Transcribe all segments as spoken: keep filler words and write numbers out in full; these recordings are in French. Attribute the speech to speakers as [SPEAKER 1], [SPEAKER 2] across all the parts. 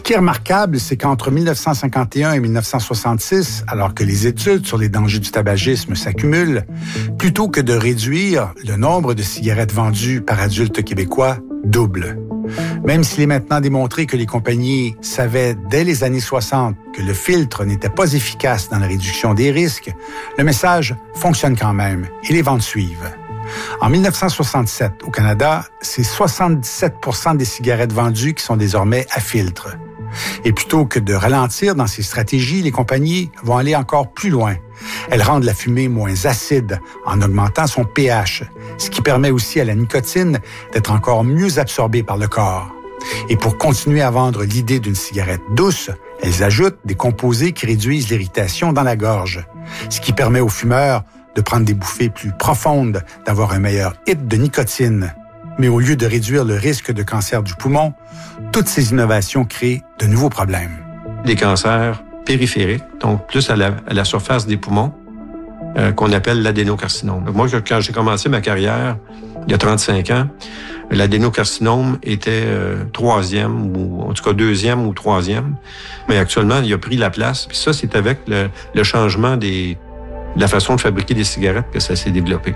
[SPEAKER 1] qui est remarquable, c'est qu'entre mille neuf cent cinquante et un et mille neuf cent soixante-six, alors que les études sur les dangers du tabagisme s'accumulent, plutôt que de réduire, le nombre de cigarettes vendues par adultes québécois double. Même s'il est maintenant démontré que les compagnies savaient dès les années soixante que le filtre n'était pas efficace dans la réduction des risques, le message fonctionne quand même et les ventes suivent. En mille neuf cent soixante-sept, au Canada, c'est soixante-dix-sept pour cent des cigarettes vendues qui sont désormais à filtre. Et plutôt que de ralentir dans ces stratégies, les compagnies vont aller encore plus loin. Elles rendent la fumée moins acide en augmentant son pH, ce qui permet aussi à la nicotine d'être encore mieux absorbée par le corps. Et pour continuer à vendre l'idée d'une cigarette douce, elles ajoutent des composés qui réduisent l'irritation dans la gorge, ce qui permet aux fumeurs de prendre des bouffées plus profondes, d'avoir un meilleur hit de nicotine. Mais au lieu de réduire le risque de cancer du poumon, toutes ces innovations créent de nouveaux problèmes.
[SPEAKER 2] Des cancers périphériques, donc plus à la, à la surface des poumons, euh, qu'on appelle l'adénocarcinome. Moi, quand j'ai commencé ma carrière, il y a trente-cinq ans, l'adénocarcinome était euh, troisième, ou en tout cas deuxième ou troisième. Mais actuellement, il a pris la place. Puis ça, c'est avec le, le changement des, de la façon de fabriquer des cigarettes que ça s'est développé.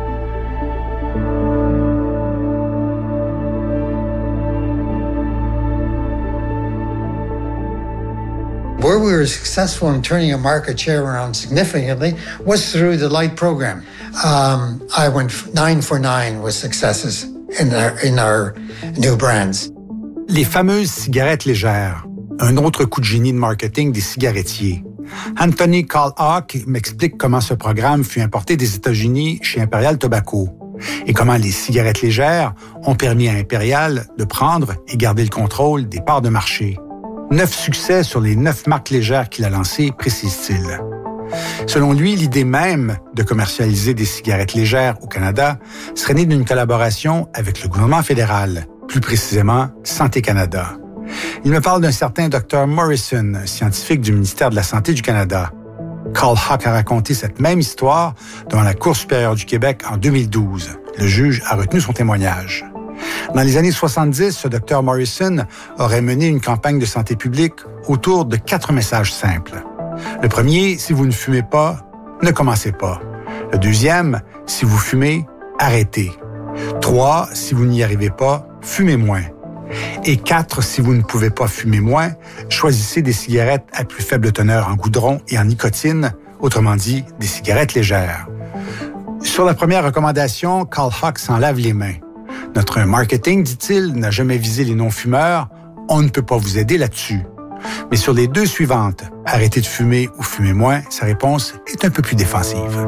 [SPEAKER 3] Where we were successful in turning a market share around significantly was through the light program. Um, I went nine for nine with successes in our, in our new brands.
[SPEAKER 1] Les fameuses cigarettes légères, un autre coup de génie de marketing des cigarettiers. Anthony Kalhawk m'explique comment ce programme fut importé des États-Unis chez Imperial Tobacco et comment les cigarettes légères ont permis à Imperial de prendre et garder le contrôle des parts de marché. Neuf succès sur les neuf marques légères qu'il a lancées, précise-t-il. Selon lui, l'idée même de commercialiser des cigarettes légères au Canada serait née d'une collaboration avec le gouvernement fédéral, plus précisément Santé Canada. Il me parle d'un certain docteur Morrison, scientifique du ministère de la Santé du Canada. Kalhawk a raconté cette même histoire devant la Cour supérieure du Québec en deux mille douze. Le juge a retenu son témoignage. Dans les années soixante-dix, ce docteur Morrison aurait mené une campagne de santé publique autour de quatre messages simples. Le premier, si vous ne fumez pas, ne commencez pas. Le deuxième, si vous fumez, arrêtez. Trois, si vous n'y arrivez pas, fumez moins. Et quatre, si vous ne pouvez pas fumer moins, choisissez des cigarettes à plus faible teneur en goudron et en nicotine, autrement dit, des cigarettes légères. Sur la première recommandation, Kalhawk s'en lave les mains. Notre marketing, dit-il, n'a jamais visé les non-fumeurs. On ne peut pas vous aider là-dessus. Mais sur les deux suivantes, arrêtez de fumer ou fumer moins, sa réponse est un peu plus défensive.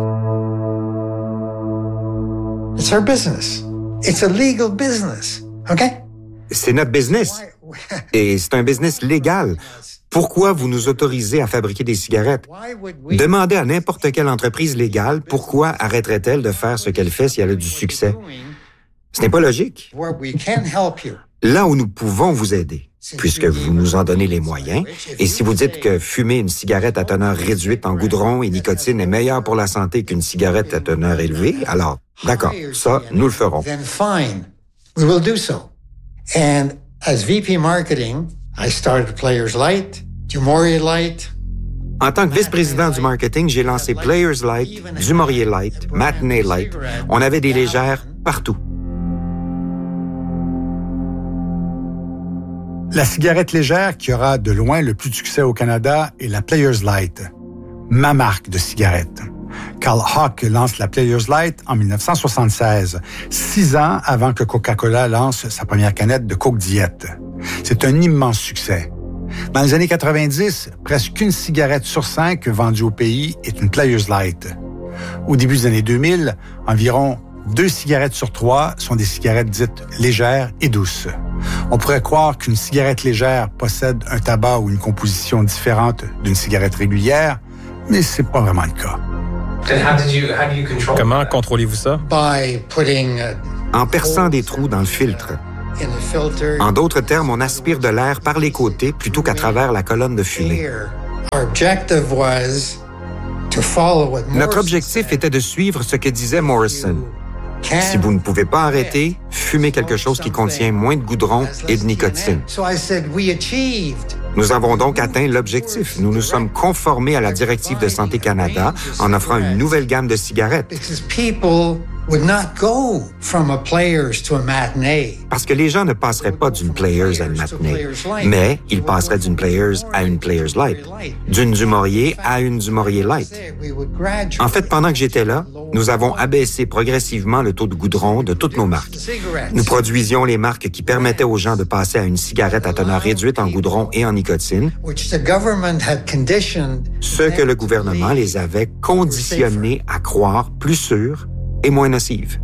[SPEAKER 3] It's our business. It's a legal business. OK?
[SPEAKER 4] C'est notre business. Et c'est un business légal. Pourquoi vous nous autorisez à fabriquer des cigarettes? Demandez à n'importe quelle entreprise légale pourquoi arrêterait-elle de faire ce qu'elle fait si elle a du succès. Ce n'est pas logique. Là où nous pouvons vous aider, puisque vous nous en donnez les moyens, et si vous dites que fumer une cigarette à teneur réduite en goudron et nicotine est meilleur pour la santé qu'une cigarette à teneur élevée, alors, d'accord, ça, nous le ferons.
[SPEAKER 3] Then fine, we will do so. And as V P Marketing, I started Players Light, Dumouriez Light.
[SPEAKER 4] En tant que vice-président du marketing, j'ai lancé Players Light, Dumouriez Light, Matinee Light. On avait des légères partout.
[SPEAKER 1] La cigarette légère qui aura de loin le plus de succès au Canada est la Players Light, ma marque de cigarette. Kalhawk lance la Players Light en dix-neuf cent soixante-seize, six ans avant que Coca-Cola lance sa première canette de Coke Diet. C'est un immense succès. Dans les années quatre-vingt-dix, presque une cigarette sur cinq vendue au pays est une Players Light. Au début des années deux mille, environ deux cigarettes sur trois sont des cigarettes dites légères et douces. On pourrait croire qu'une cigarette légère possède un tabac ou une composition différente d'une cigarette régulière, mais c'est pas vraiment le cas.
[SPEAKER 5] Comment contrôlez-vous ça?
[SPEAKER 4] En perçant des trous dans le filtre. En d'autres termes, on aspire de l'air par les côtés plutôt qu'à travers la colonne de fumée. Notre objectif était de suivre ce que disait Morrison. Si vous ne pouvez pas arrêter, fumez quelque chose qui contient moins de goudron et de nicotine. Nous avons donc atteint l'objectif. Nous nous sommes conformés à la directive de Santé Canada en offrant une nouvelle gamme de cigarettes. Parce que les gens ne passeraient pas d'une Players à une matinée, mais ils passeraient d'une Players à une Players Light, d'une Dumouriez à une Dumouriez Light. En fait, pendant que j'étais là, nous avons abaissé progressivement le taux de goudron de toutes nos marques. Nous produisions les marques qui permettaient aux gens de passer à une cigarette à teneur réduite en goudron et en nicotine, ce que le gouvernement les avait conditionnés à croire plus sûrs et moins nocives.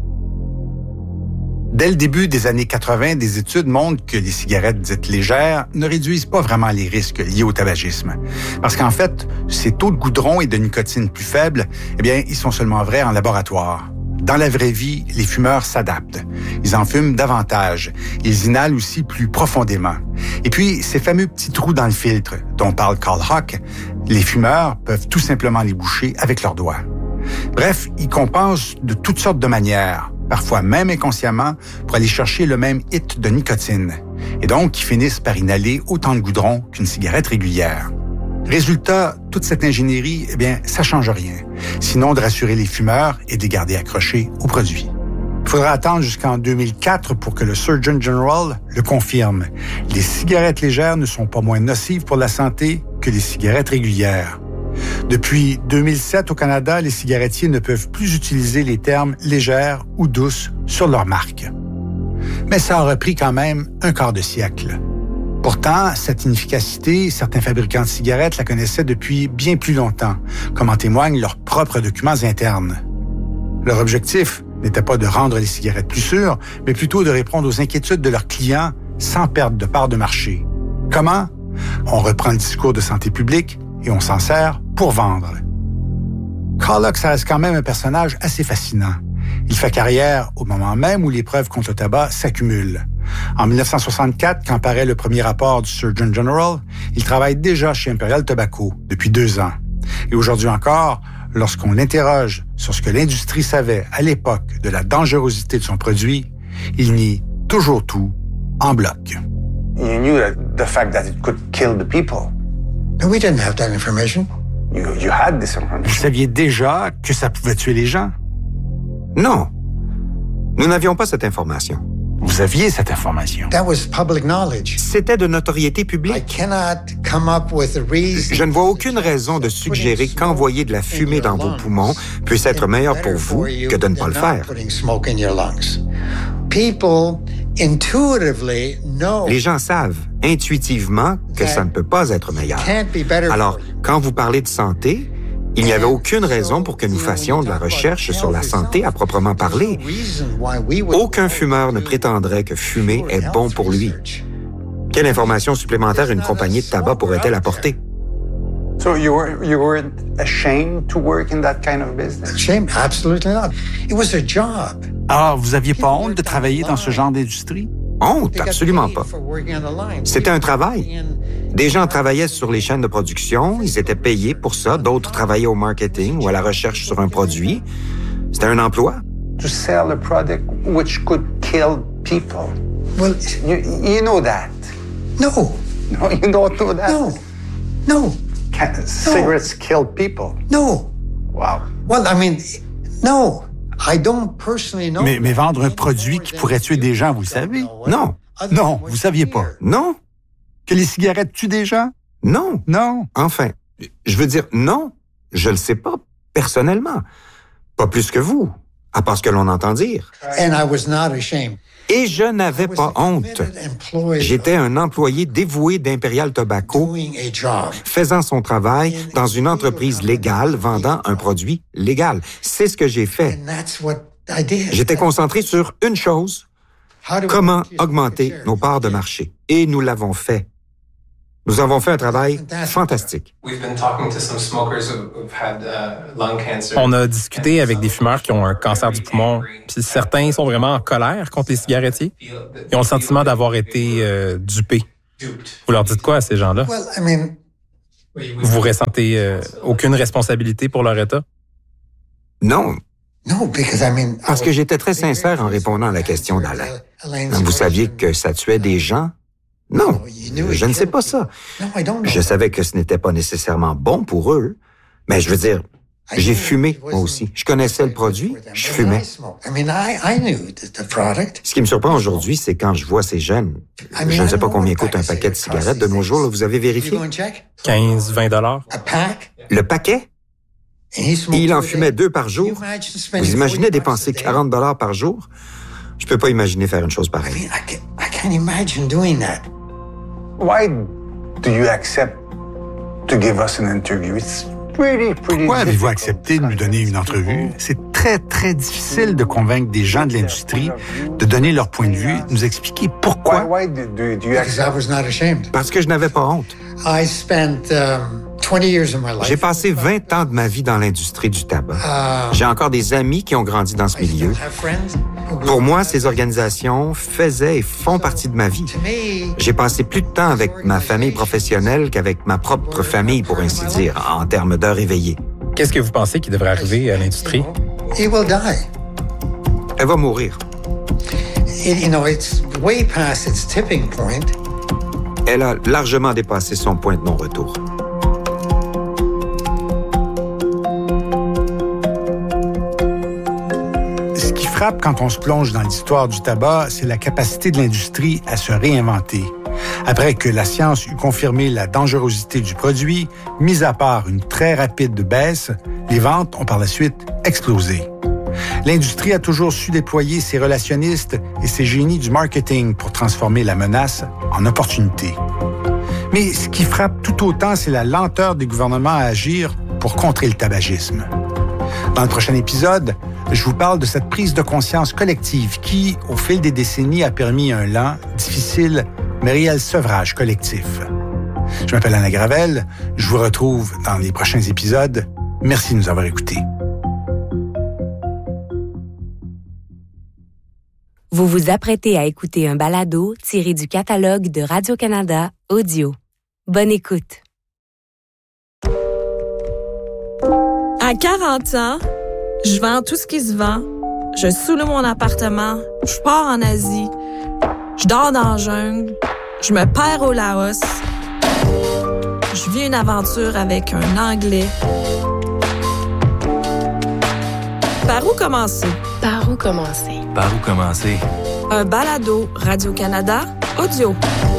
[SPEAKER 1] Dès le début des années quatre-vingt, des études montrent que les cigarettes dites légères ne réduisent pas vraiment les risques liés au tabagisme. Parce qu'en fait, ces taux de goudron et de nicotine plus faibles, eh bien, ils sont seulement vrais en laboratoire. Dans la vraie vie, les fumeurs s'adaptent. Ils en fument davantage. Ils inhalent aussi plus profondément. Et puis, ces fameux petits trous dans le filtre dont parle Carl Hawk, les fumeurs peuvent tout simplement les boucher avec leurs doigts. Bref, ils compensent de toutes sortes de manières, parfois même inconsciemment, pour aller chercher le même hit de nicotine. Et donc, ils finissent par inhaler autant de goudron qu'une cigarette régulière. Résultat, toute cette ingénierie, eh bien, ça change rien. Sinon, de rassurer les fumeurs et de les garder accrochés au produit. Il faudra attendre jusqu'en deux mille quatre pour que le Surgeon General le confirme. Les cigarettes légères ne sont pas moins nocives pour la santé que les cigarettes régulières. Depuis deux mille sept, au Canada, les cigarettiers ne peuvent plus utiliser les termes « légères » ou « douces » sur leur marque. Mais ça aura pris quand même un quart de siècle. Pourtant, cette inefficacité, certains fabricants de cigarettes la connaissaient depuis bien plus longtemps, comme en témoignent leurs propres documents internes. Leur objectif n'était pas de rendre les cigarettes plus sûres, mais plutôt de répondre aux inquiétudes de leurs clients sans perdre de part de marché. Comment? On reprend le discours de santé publique et on s'en sert pour vendre. Carl Hawk, ça reste quand même un personnage assez fascinant. Il fait carrière au moment même où les preuves contre le tabac s'accumulent. En dix-neuf cent soixante-quatre, quand paraît le premier rapport du Surgeon General, il travaille déjà chez Imperial Tobacco depuis deux ans. Et aujourd'hui encore, lorsqu'on l'interroge sur ce que l'industrie savait à l'époque de la dangerosité de son produit, il nie toujours tout en bloc.
[SPEAKER 5] You knew that the fact that it could kill the people.
[SPEAKER 3] No, we didn't have that information.
[SPEAKER 5] You, you had this information.
[SPEAKER 1] Vous saviez déjà que ça pouvait tuer les gens?
[SPEAKER 4] Non. Nous n'avions pas cette information.
[SPEAKER 1] Vous aviez cette information.
[SPEAKER 3] That was public knowledge.
[SPEAKER 4] C'était de notoriété
[SPEAKER 3] I
[SPEAKER 4] publique.
[SPEAKER 3] cannot come up with a reason.
[SPEAKER 4] Je ne vois aucune raison de suggérer qu'envoyer de la fumée dans vos poumons puisse être meilleur pour vous que de ne pas le faire. Les gens savent intuitivement que ça ne peut pas être meilleur. Alors, quand vous parlez de santé, il n'y avait aucune raison pour que nous fassions de la recherche sur la santé à proprement parler. Aucun fumeur ne prétendrait que fumer est bon pour lui. Quelle information supplémentaire une compagnie de tabac pourrait-elle apporter?
[SPEAKER 5] So you were you weren't ashamed to work in that kind of business?
[SPEAKER 3] Shame? Absolutely not. It was a job.
[SPEAKER 1] Alors, vous aviez pas honte de travailler dans ce genre d'industrie?
[SPEAKER 4] Honte, absolument pas. C'était un travail. Des gens travaillaient sur les chaînes de production, ils étaient payés pour ça, d'autres travaillaient au marketing ou à la recherche sur un produit. C'était un emploi.
[SPEAKER 5] To sell a product which could kill people.
[SPEAKER 3] Well,
[SPEAKER 5] You, you know that.
[SPEAKER 3] no,
[SPEAKER 5] No, you don't know that.
[SPEAKER 3] no, no,
[SPEAKER 5] Can, cigarettes kill people.
[SPEAKER 3] no.
[SPEAKER 5] Wow.
[SPEAKER 3] Well, I mean, no. I don't personally know.
[SPEAKER 1] Mais, mais vendre un produit qui pourrait tuer des gens, vous le savez?
[SPEAKER 4] Non,
[SPEAKER 1] Non, vous saviez pas.
[SPEAKER 4] non,
[SPEAKER 1] Que les cigarettes tuent des gens?
[SPEAKER 4] non.
[SPEAKER 1] Non.
[SPEAKER 4] Enfin, je veux dire non, je le sais pas, personnellement. Pas plus que vous, à part ce que l'on entend dire.
[SPEAKER 3] And I was not ashamed.
[SPEAKER 4] Et je n'avais pas honte. J'étais un employé dévoué d'Imperial Tobacco,
[SPEAKER 3] doing a job.
[SPEAKER 4] faisant son travail dans une entreprise légale, vendant un produit légal. C'est ce que j'ai fait.
[SPEAKER 3] And that's what I did.
[SPEAKER 4] J'étais concentré sur une chose,
[SPEAKER 3] How do we
[SPEAKER 4] comment
[SPEAKER 3] increase
[SPEAKER 4] augmenter
[SPEAKER 3] market share?
[SPEAKER 4] nos parts de marché. Et nous l'avons fait. Nous avons fait un travail fantastique.
[SPEAKER 6] On a discuté avec des fumeurs qui ont un cancer du poumon, puis certains sont vraiment en colère contre les cigarettiers. Ils ont le sentiment d'avoir été euh, dupés. Vous leur dites quoi à ces gens-là?
[SPEAKER 3] Well, I mean,
[SPEAKER 6] Vous ressentez euh, aucune responsabilité pour leur état?
[SPEAKER 4] Non, Parce que j'étais très sincère en répondant à la question d'Alain. Vous saviez que ça tuait des gens? Non, je ne sais pas ça. Je savais que ce n'était pas nécessairement bon pour eux, mais je veux dire, j'ai fumé, moi aussi. Je connaissais le produit, je fumais. Ce qui me surprend aujourd'hui, c'est quand je vois ces jeunes. Je ne sais pas combien coûte un paquet de cigarettes de nos jours, là, vous avez vérifié?
[SPEAKER 6] quinze, vingt dollars.
[SPEAKER 4] Le paquet? Et il en fumait deux par jour. Vous imaginez dépenser quarante dollars par jour? Je peux pas imaginer faire une chose pareille.
[SPEAKER 5] Why do you accept to give us an interview? It's pretty, pretty
[SPEAKER 1] Pourquoi avez-vous accepté de nous donner une entrevue? C'est très, très difficile de convaincre des gens de l'industrie de donner leur point de vue, de nous expliquer pourquoi.
[SPEAKER 5] Why, why do, do, do you accept?
[SPEAKER 4] Parce que je n'avais pas honte.
[SPEAKER 3] I spent um, twenty years of my life.
[SPEAKER 4] J'ai passé vingt ans de ma vie dans l'industrie du tabac. J'ai encore des amis qui ont grandi dans ce milieu. Pour moi, ces organisations faisaient et font partie de ma vie. J'ai passé plus de temps avec ma famille professionnelle qu'avec ma propre famille, pour ainsi dire, en termes d'heures éveillées.
[SPEAKER 6] Qu'est-ce que vous pensez qui devrait arriver à l'industrie?
[SPEAKER 3] He will die.
[SPEAKER 4] Elle va mourir.
[SPEAKER 3] It, you know, it's way past its tipping point.
[SPEAKER 4] Elle a largement dépassé son point de non-retour.
[SPEAKER 1] Ce qui frappe quand on se plonge dans l'histoire du tabac, c'est la capacité de l'industrie à se réinventer. Après que la science eut confirmé la dangerosité du produit, mis à part une très rapide baisse, les ventes ont par la suite explosé. L'industrie a toujours su déployer ses relationnistes et ses génies du marketing pour transformer la menace en opportunité. Mais ce qui frappe tout autant, c'est la lenteur des gouvernements à agir pour contrer le tabagisme. Dans le prochain épisode, je vous parle de cette prise de conscience collective qui, au fil des décennies, a permis un lent, difficile, mais réel sevrage collectif. Je m'appelle Alain Gravel. Je vous retrouve dans les prochains épisodes. Merci de nous avoir écoutés.
[SPEAKER 7] Vous vous apprêtez à écouter un balado tiré du catalogue de Radio-Canada Audio. Bonne écoute.
[SPEAKER 8] À quarante ans, je vends tout ce qui se vend. Je soule mon appartement. Je pars en Asie. Je dors dans la jungle. Je me perds au Laos. Je vis une aventure avec un Anglais. Par où commencer?
[SPEAKER 7] Par où commencer?
[SPEAKER 9] Par où commencer?
[SPEAKER 8] Un balado Radio-Canada Audio.